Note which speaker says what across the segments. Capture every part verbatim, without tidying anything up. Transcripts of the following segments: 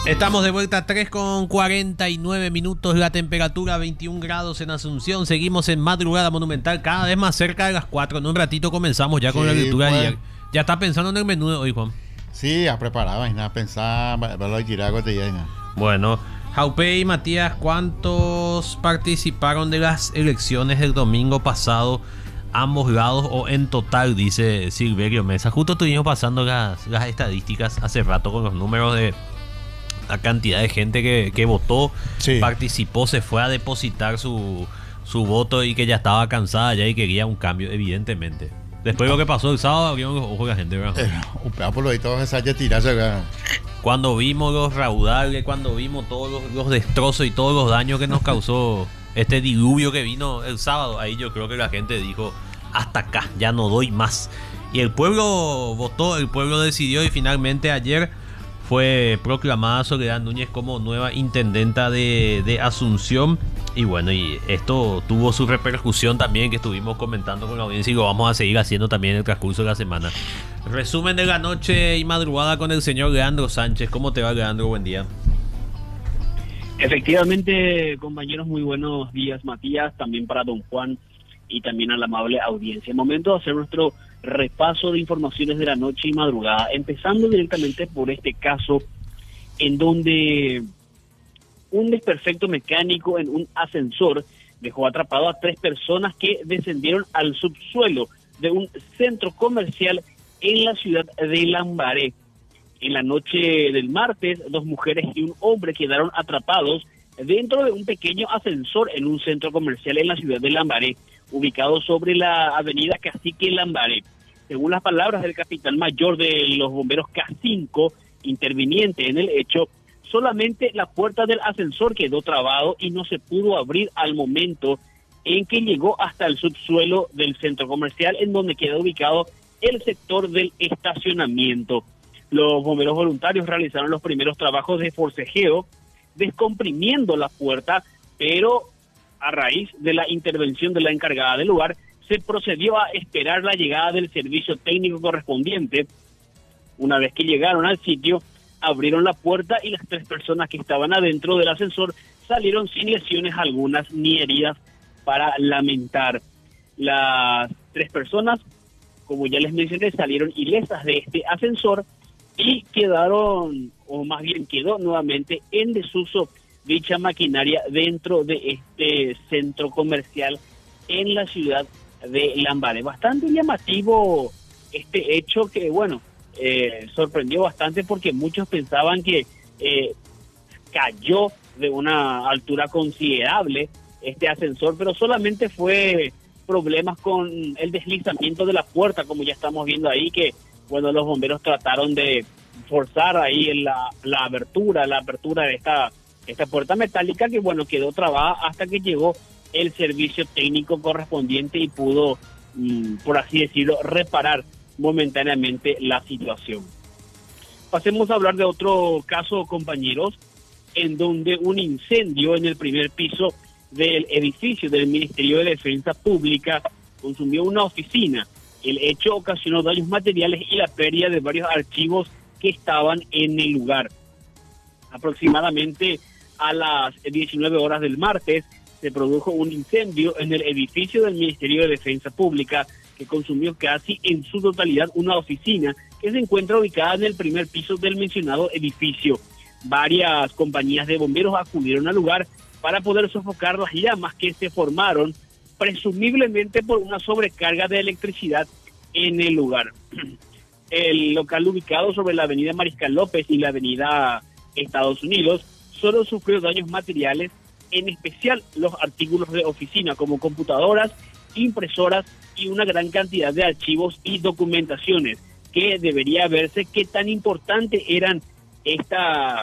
Speaker 1: Estamos de vuelta, tres con cuarenta y nueve minutos, la temperatura veintiún grados en Asunción. Seguimos en Madrugada Monumental, cada vez más cerca de las cuatro. En un ratito comenzamos ya con
Speaker 2: Sí,
Speaker 1: la lectura
Speaker 2: pues.
Speaker 1: de ayer. Ya está pensando en el menú de hoy, Juan.
Speaker 2: Sí, ya preparaba, y nada, pensaba, verlo de Girago te llena.
Speaker 1: Bueno, Jaupe y Matías, ¿cuántos participaron de las elecciones del domingo pasado? Ambos lados o en total, dice Silverio Mesa. Justo estuvimos pasando las, las estadísticas hace rato con los números de la cantidad de gente que, que votó,
Speaker 2: Sí.
Speaker 1: participó, se fue a depositar su, su voto y que ya estaba cansada ya y quería un cambio, evidentemente. Después de lo que pasó el sábado, abrieron los ojos la gente, ¿verdad?
Speaker 2: Eh, un pedazo lo de todo esa ya tirarse acá.
Speaker 1: Cuando vimos los raudales, cuando vimos todos los, los destrozos y todos los daños que nos causó este diluvio que vino el sábado, ahí yo creo que la gente dijo, hasta acá, ya no doy más. Y el pueblo votó, el pueblo decidió y finalmente ayer fue proclamada Soledad Núñez como nueva intendenta de, de Asunción. Y bueno, y esto tuvo su repercusión también que estuvimos comentando con la audiencia y lo vamos a seguir haciendo también en el transcurso de la semana. Resumen de la noche y madrugada con el señor Leandro Sánchez. ¿Cómo te va, Leandro? Buen día.
Speaker 3: Efectivamente, compañeros, muy buenos días, Matías, también para don Juan y también a la amable audiencia. Momento de hacer nuestro repaso de informaciones de la noche y madrugada, empezando directamente por este caso en donde un desperfecto mecánico en un ascensor dejó atrapado a tres personas que descendieron al subsuelo de un centro comercial en la ciudad de Lambaré. En la noche del martes, dos mujeres y un hombre quedaron atrapados dentro de un pequeño ascensor en un centro comercial en la ciudad de Lambaré, ubicado sobre la avenida Cacique Lambaré. Según las palabras del capitán mayor de los bomberos K cinco, interviniente en el hecho, solamente la puerta del ascensor quedó trabado y no se pudo abrir al momento en que llegó hasta el subsuelo del centro comercial, en donde queda ubicado el sector del estacionamiento. Los bomberos voluntarios realizaron los primeros trabajos de forcejeo, descomprimiendo la puerta, pero a raíz de la intervención de la encargada del lugar, se procedió a esperar la llegada del servicio técnico correspondiente. Una vez que llegaron al sitio, abrieron la puerta y las tres personas que estaban adentro del ascensor salieron sin lesiones algunas ni heridas para lamentar. Las tres personas, como ya les mencioné, salieron ilesas de este ascensor y quedaron, o más bien quedó nuevamente en desuso dicha maquinaria dentro de este centro comercial en la ciudad de Lambaré. Bastante llamativo este hecho que, bueno, eh, sorprendió bastante porque muchos pensaban que eh, cayó de una altura considerable este ascensor, pero solamente fue problemas con el deslizamiento de la puerta, como ya estamos viendo ahí, que, bueno, los bomberos trataron de forzar ahí en la, la abertura, la apertura de esta, esta puerta metálica que, bueno, quedó trabada hasta que llegó el servicio técnico correspondiente y pudo, mmm, por así decirlo, reparar momentáneamente la situación. Pasemos a hablar de otro caso, compañeros, en donde un incendio en el primer piso del edificio del Ministerio de Defensa Pública consumió una oficina. El hecho ocasionó daños materiales y la pérdida de varios archivos que estaban en el lugar. Aproximadamente a las diecinueve horas del martes se produjo un incendio en el edificio del Ministerio de Defensa Pública que consumió casi en su totalidad una oficina que se encuentra ubicada en el primer piso del mencionado edificio. Varias compañías de bomberos acudieron al lugar para poder sofocar las llamas que se formaron presumiblemente por una sobrecarga de electricidad en el lugar. El local ubicado sobre la avenida Mariscal López y la avenida Estados Unidos solo sufrió daños materiales, en especial los artículos de oficina como computadoras, impresoras y una gran cantidad de archivos y documentaciones, que debería verse qué tan importante eran esta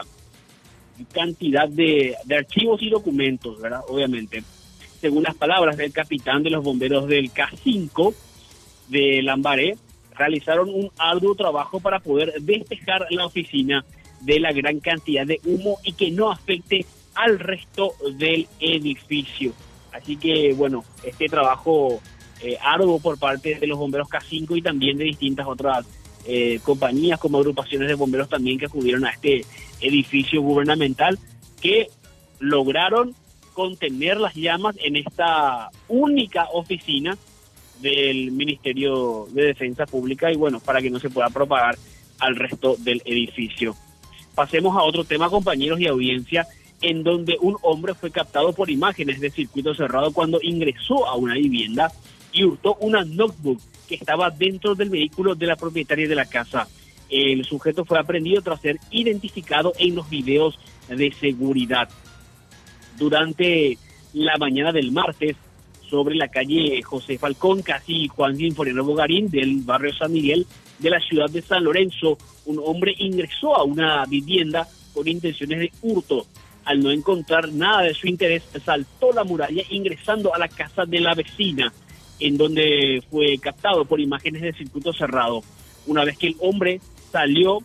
Speaker 3: cantidad de, de archivos y documentos, ¿verdad? Obviamente. Según las palabras del capitán de los bomberos del K cinco de Lambaré, realizaron un arduo trabajo para poder despejar la oficina de la gran cantidad de humo y que no afecte al resto del edificio. Así que, bueno, este trabajo eh, arduo por parte de los bomberos K cinco y también de distintas otras eh, compañías, como agrupaciones de bomberos también que acudieron a este edificio gubernamental, que lograron contener las llamas en esta única oficina del Ministerio de Defensa Pública y bueno, para que no se pueda propagar al resto del edificio. Pasemos a otro tema, compañeros y audiencia, en donde un hombre fue captado por imágenes de circuito cerrado cuando ingresó a una vivienda y hurtó una notebook que estaba dentro del vehículo de la propietaria de la casa. El sujeto fue aprehendido tras ser identificado en los videos de seguridad. Durante la mañana del martes, sobre la calle José Falcón, casi Juan Sinforiano Bogarín, del barrio San Miguel de la ciudad de San Lorenzo, un hombre ingresó a una vivienda con intenciones de hurto. Al no encontrar nada de su interés, saltó la muralla ingresando a la casa de la vecina, en donde fue captado por imágenes de circuito cerrado. Una vez que el hombre salió,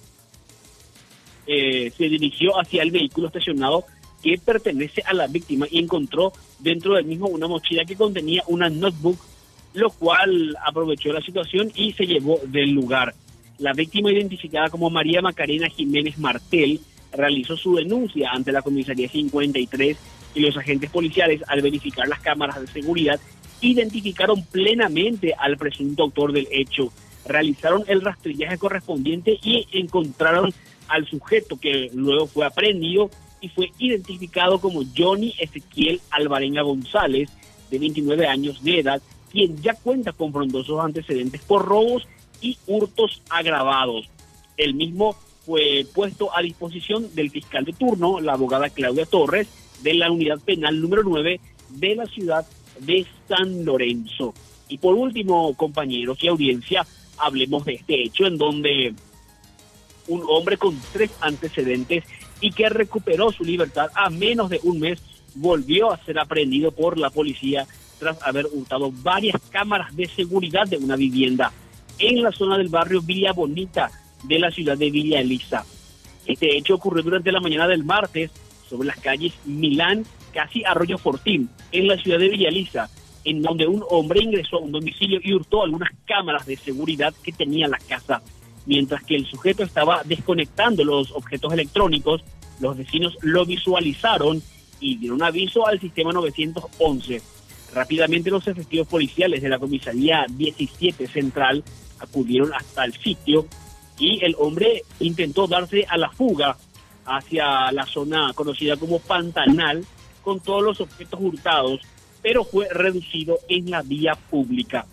Speaker 3: eh, se dirigió hacia el vehículo estacionado que pertenece a la víctima y encontró dentro del mismo una mochila que contenía una notebook, lo cual aprovechó la situación y se llevó del lugar. La víctima, identificada como María Macarena Jiménez Martel, realizó su denuncia ante la comisaría cincuenta y tres y los agentes policiales, al verificar las cámaras de seguridad, identificaron plenamente al presunto autor del hecho. Realizaron el rastrillaje correspondiente y encontraron al sujeto, que luego fue aprehendido y fue identificado como Johnny Ezequiel Alvarenga González, de veintinueve años de edad, quien ya cuenta con frondosos antecedentes por robos y hurtos agravados. El mismo fue puesto a disposición del fiscal de turno, la abogada Claudia Torres, de la unidad penal número nueve de la ciudad de San Lorenzo. Y por último, compañeros y audiencia, hablemos de este hecho en donde un hombre con tres antecedentes y que recuperó su libertad a menos de un mes volvió a ser aprehendido por la policía tras haber hurtado varias cámaras de seguridad de una vivienda en la zona del barrio Villa Bonita de la ciudad de Villa Elisa. Este hecho ocurrió durante la mañana del martes sobre las calles Milán, casi Arroyo Fortín, en la ciudad de Villa Elisa, en donde un hombre ingresó a un domicilio y hurtó algunas cámaras de seguridad que tenía la casa. Mientras que el sujeto estaba desconectando los objetos electrónicos, los vecinos lo visualizaron y dieron aviso al sistema nueve once. Rápidamente los efectivos policiales de la comisaría diecisiete Central acudieron hasta el sitio y el hombre intentó darse a la fuga hacia la zona conocida como Pantanal con todos los objetos hurtados, pero fue reducido en la vía pública.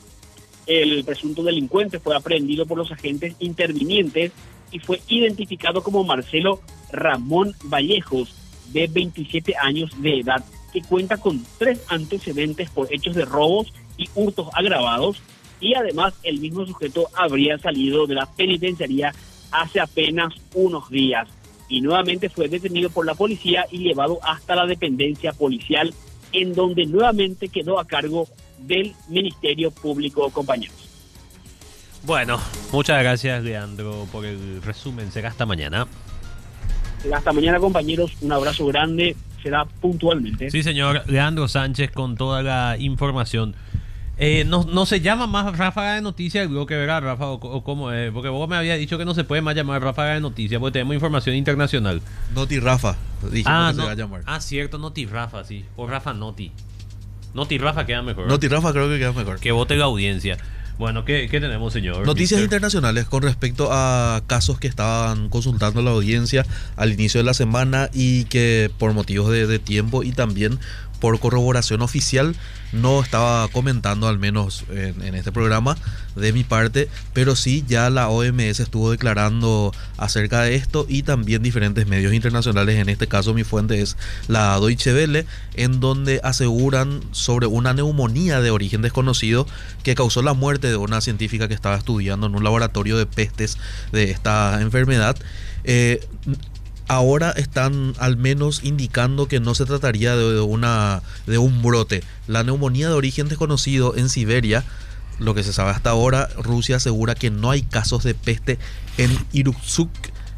Speaker 3: El presunto delincuente fue aprehendido por los agentes intervinientes y fue identificado como Marcelo Ramón Vallejos, de veintisiete años de edad, que cuenta con tres antecedentes por hechos de robos y hurtos agravados, y además el mismo sujeto habría salido de la penitenciaría hace apenas unos días y nuevamente fue detenido por la policía y llevado hasta la dependencia policial, en donde nuevamente quedó a cargo del Ministerio Público, compañeros.
Speaker 1: Bueno, muchas gracias, Leandro, por el resumen. Será hasta mañana.
Speaker 3: Será hasta mañana, compañeros. Un abrazo grande. Será puntualmente.
Speaker 1: Sí, señor. Leandro Sánchez con toda la información. Eh, no, no se llama más ráfaga de noticias, creo que verá, Rafa, o, o cómo es, porque vos me habías dicho que no se puede más llamar ráfaga de noticias porque tenemos información internacional.
Speaker 4: Noti Rafa, dijimos
Speaker 1: ah,
Speaker 4: que
Speaker 1: no,
Speaker 4: se va a llamar.
Speaker 1: Ah, cierto, Noti Rafa, sí. O Rafa Noti. Noti Rafa queda mejor.
Speaker 4: Noti Rafa creo que queda mejor.
Speaker 1: Que vote la audiencia. Bueno, ¿qué, qué tenemos, señor?
Speaker 4: Noticias
Speaker 1: mister
Speaker 4: internacionales con respecto a casos que estaban consultando la audiencia al inicio de la semana y que por motivos de, de tiempo y también por corroboración oficial no estaba comentando, al menos en, en este programa de mi parte, pero sí ya la O M S estuvo declarando acerca de esto y también diferentes medios internacionales. En este caso mi fuente es la Deutsche Welle, en donde aseguran sobre una neumonía de origen desconocido que causó la muerte de una científica que estaba estudiando en un laboratorio de pestes de esta enfermedad. Eh, Ahora están al menos indicando que no se trataría de una de un brote. La neumonía de origen desconocido en Siberia, lo que se sabe hasta ahora, Rusia asegura que no hay casos de peste en Irkutsk,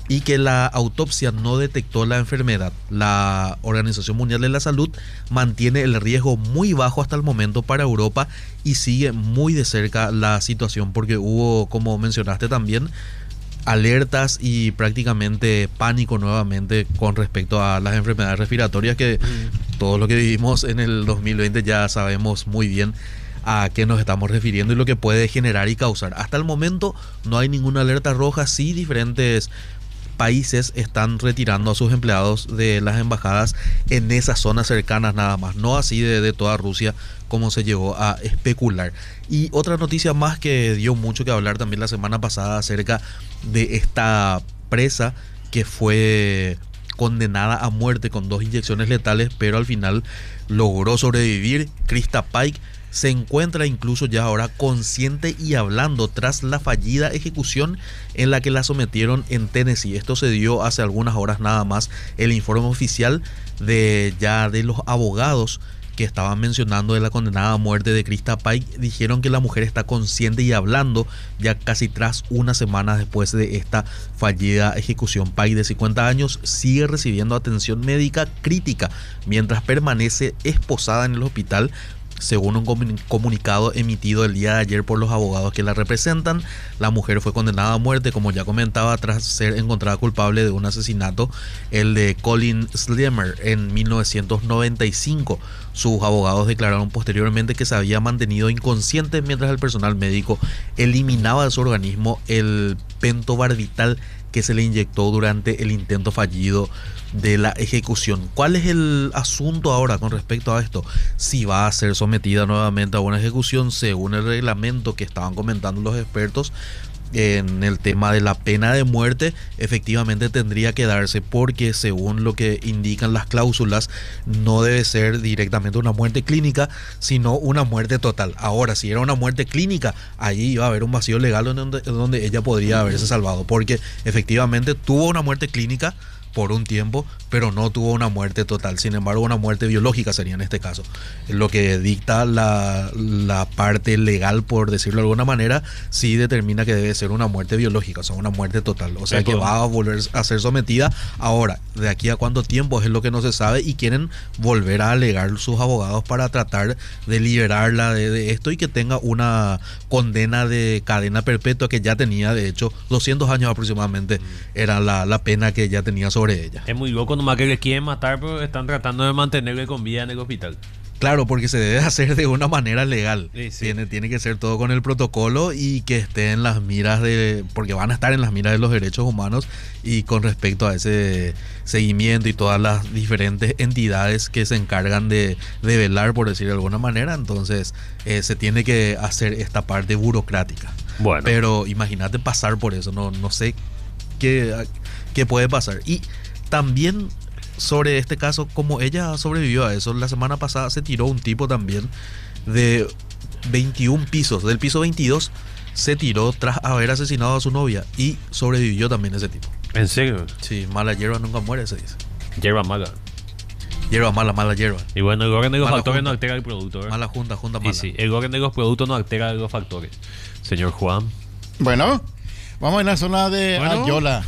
Speaker 4: y que la autopsia no detectó la enfermedad. La Organización Mundial de la Salud mantiene el riesgo muy bajo hasta el momento para Europa y sigue muy de cerca la situación, porque hubo, como mencionaste también, alertas y prácticamente pánico nuevamente con respecto a las enfermedades respiratorias, que mm. todo lo que vivimos en el dos mil veinte ya sabemos muy bien a qué nos estamos refiriendo y lo que puede generar y causar. Hasta el momento no hay ninguna alerta roja. Sí, diferentes países están retirando a sus empleados de las embajadas en esas zonas cercanas nada más, no así de, de toda Rusia como se llegó a especular. Y otra noticia más que dio mucho que hablar también la semana pasada acerca de esta presa que fue condenada a muerte con dos inyecciones letales, pero al final logró sobrevivir. Krista Paik se encuentra incluso ya ahora consciente y hablando tras la fallida ejecución en la que la sometieron en Tennessee. Esto se dio hace algunas horas nada más. El informe oficial de ya de los abogados que estaban mencionando de la condenada a muerte de Krista Paik dijeron que la mujer está consciente y hablando ya casi tras una semana después de esta fallida ejecución. Paik, de cincuenta años, sigue recibiendo atención médica crítica mientras permanece esposada en el hospital, según un comunicado emitido el día de ayer por los abogados que la representan. La mujer fue condenada a muerte, como ya comentaba, tras ser encontrada culpable de un asesinato, el de Colin Slimer, en mil novecientos noventa y cinco. Sus abogados declararon posteriormente que se había mantenido inconsciente mientras el personal médico eliminaba de su organismo el pentobarbital que se le inyectó durante el intento fallido de la ejecución. ¿Cuál es el asunto ahora con respecto a esto? Si va a ser sometida nuevamente a una ejecución según el reglamento que estaban comentando los expertos en el tema de la pena de muerte. Efectivamente tendría que darse, porque según lo que indican las cláusulas no debe ser directamente una muerte clínica, sino una muerte total. Ahora, si era una muerte clínica, ahí iba a haber un vacío legal donde, donde ella podría haberse salvado, porque efectivamente tuvo una muerte clínica por un tiempo, pero no tuvo una muerte total. Sin embargo, una muerte biológica sería en este caso. Lo que dicta la, la parte legal, por decirlo de alguna manera, sí determina que debe ser una muerte biológica, o sea, una muerte total. O sea, que va a volver a ser sometida. Ahora, de aquí a cuánto tiempo es lo que no se sabe, y quieren volver a alegar sus abogados para tratar de liberarla de, de esto y que tenga una condena de cadena perpetua, que ya tenía, de hecho, doscientos años aproximadamente, era la, la pena que ya tenía sobre ella.
Speaker 1: Es muy loco nomás que les quieren matar, pero están tratando de mantenerle con vida en el hospital.
Speaker 4: Claro, porque se debe hacer de una manera legal.
Speaker 1: Sí, sí.
Speaker 4: Tiene, tiene que ser todo con el protocolo y que esté en las miras de... porque van a estar en las miras de los derechos humanos, y con respecto a ese seguimiento y todas las diferentes entidades que se encargan de, de velar, por decir de alguna manera. Entonces eh, se tiene que hacer esta parte burocrática.
Speaker 1: Bueno.
Speaker 4: Pero imagínate pasar por eso. No, no sé qué, qué puede pasar. Y también sobre este caso, como ella sobrevivió a eso, la semana pasada se tiró un tipo también de veintiún pisos, del piso veintidós, se tiró tras haber asesinado a su novia, y sobrevivió también ese tipo.
Speaker 1: ¿En serio?
Speaker 4: Sí, mala hierba nunca muere, se dice.
Speaker 1: Hierba mala.
Speaker 4: Hierba mala, mala hierba.
Speaker 1: Y bueno, el orden de los
Speaker 4: Mala
Speaker 1: factores
Speaker 4: junta.
Speaker 1: no altera el producto, ¿verdad?
Speaker 4: Mala junta, junta
Speaker 1: Y
Speaker 4: mala.
Speaker 1: sí, el orden de los productos no altera los factores. Señor Juan.
Speaker 2: Bueno, vamos en la zona de
Speaker 1: Bueno.
Speaker 2: Ayola.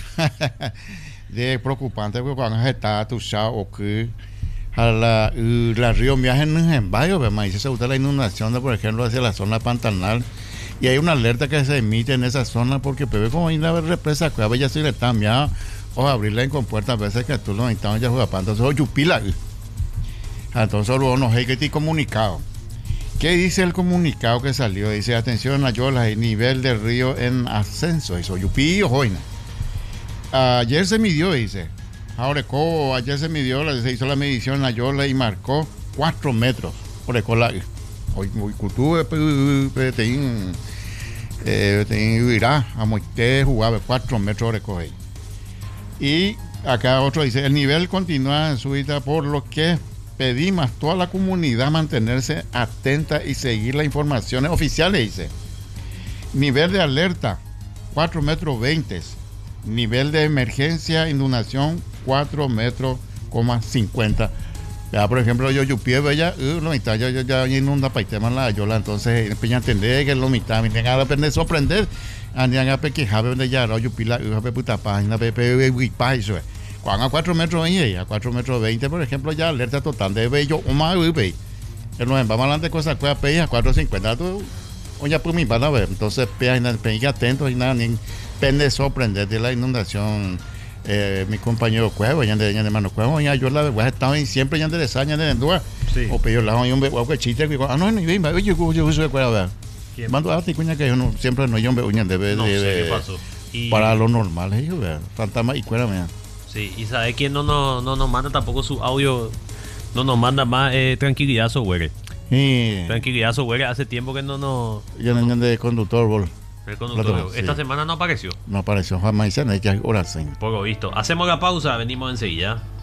Speaker 2: De preocupante, porque cuando se está atuchado o que a la, y la río viajen en varios, pero me dice se gusta la inundación de, por ejemplo, hacia la zona pantanal, y hay una alerta que se emite en esa zona porque pero como hay una represa que a veces si le están ya o abrirla en compuerta a veces que tú lo necesitas ya jugar para entonces o yupila entonces luego nos hay que te comunicado. ¿Qué dice el comunicado que salió? Dice: atención Ayola, el nivel del río en ascenso. Eso yupi o joina. Ayer se midió, dice. Ahora, ¿cómo? Ayer se midió, se hizo la medición en Ayola y marcó cuatro metros. Por el cola. Hoy, muy cultura, pero ten, ten, irá, a moite jugaba cuatro metros de coger. Y acá otro dice: el nivel continúa en subida, por lo que pedimos a toda la comunidad mantenerse atenta y seguir las informaciones oficiales, dice. Nivel de alerta, cuatro metros veinte. Nivel de emergencia, inundación, cuatro metros, cincuenta. Ya, por ejemplo, yo yupié bella, uh, lo mitad, yo, yo ya inunda para el tema la Ayola, entonces empeña a entender que lo mitad, me tenga que aprender a sorprender. andian a pequejar de ya rollo pila uja pe puta página pe pe eso cuando a cuatro metros veinte a cuatro metros veinte por ejemplo ya alerta total de bello o más upe el nos vamos adelante cosas que a pe a cuatro cincuenta tú oye por mi van a ver entonces pe pe atentos y nada ni pende sorprender de la inundación. Eh, mi compañero Cuevo, ya de hermano Cuevo, ya yo la verdad estaba siempre ya de desaña de Endua. O peor la un be que chiste que ah no no bien, oye yo yo soy Cuevo. Mando a ti cuña que yo no siempre no yo uña de
Speaker 1: no sé qué pasó.
Speaker 2: Y para lo normal, yo veo, tanta más y cuera mía.
Speaker 1: Sí, y sabe quién no nos no nos manda tampoco su audio, no nos manda más eh, tranquilidad software.
Speaker 2: Sí.
Speaker 1: Tranquilidad software hace tiempo que no no
Speaker 2: ya no de conductor bol.
Speaker 1: El conductor. Esta sí. semana no apareció.
Speaker 2: No apareció jamás, ya no hay que horas.
Speaker 1: Por lo visto. Hacemos la pausa, venimos enseguida.